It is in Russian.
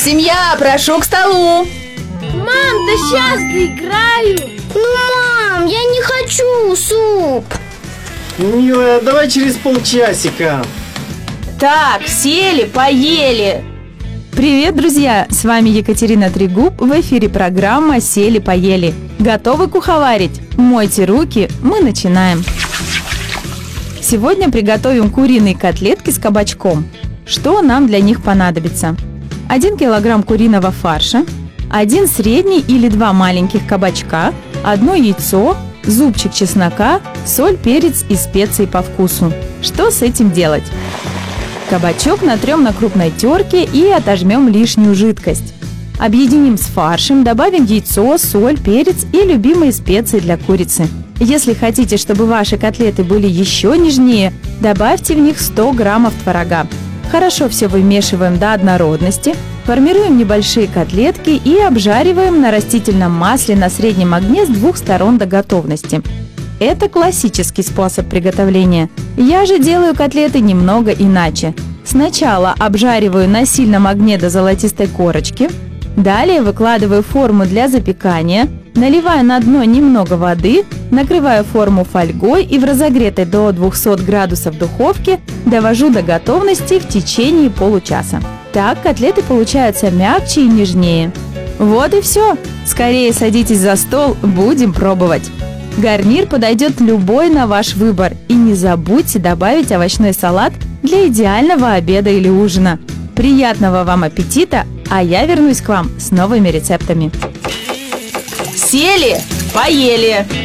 Семья, прошу к столу. Мам, да сейчас доиграю. Мам, я не хочу суп. Милая, давай через полчасика. Так, сели, поели. Привет, друзья! С вами Екатерина Трегуб. В эфире программа «Сели-поели». Готовы куховарить? Мойте руки, мы начинаем. Сегодня приготовим куриные котлетки с кабачком. Что нам для них понадобится? 1 килограмм куриного фарша, 1 средний или 2 маленьких кабачка, 1 яйцо, зубчик чеснока, соль, перец и специи по вкусу. Что с этим делать? Кабачок натрем на крупной терке и отожмем лишнюю жидкость. Объединим с фаршем, добавим яйцо, соль, перец и любимые специи для курицы. Если хотите, чтобы ваши котлеты были еще нежнее, добавьте в них 100 граммов творога. Хорошо все вымешиваем до однородности, формируем небольшие котлетки и обжариваем на растительном масле на среднем огне с 2 сторон до готовности. Это классический способ приготовления. Я же делаю котлеты немного иначе. Сначала обжариваю на сильном огне до золотистой корочки. Далее выкладываю форму для запекания, наливаю на дно немного воды, накрываю форму фольгой и в разогретой до 200 градусов духовке довожу до готовности в течение получаса. Так котлеты получаются мягче и нежнее. Вот и все. Скорее садитесь за стол, будем пробовать. Гарнир подойдет любой на ваш выбор. И не забудьте добавить овощной салат для идеального обеда или ужина. Приятного вам аппетита, а я вернусь к вам с новыми рецептами. Сели, поели.